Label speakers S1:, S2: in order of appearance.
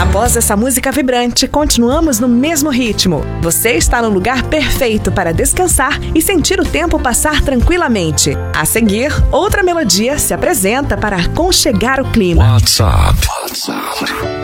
S1: Após essa música vibrante, continuamos no mesmo ritmo. Você está no lugar perfeito para descansar e sentir o tempo passar tranquilamente. A seguir, outra melodia se apresenta para aconchegar o clima.
S2: WhatsApp.